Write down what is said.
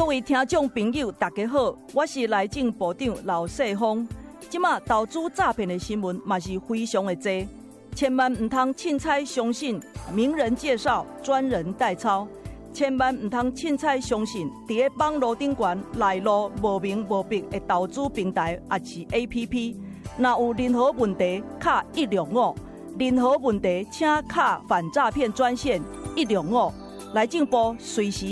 各位听众朋友，大家好，我是内政部长刘世峰。即马投资诈骗的新闻嘛是非常的多，千万唔通凊彩相信名人介绍、专人代操，千万唔通凊彩相信伫咧网络顶悬来路无明无白的投资平台也是 APP。若有任何问题，卡165，任何问题请卡反诈骗专线165，内政部随时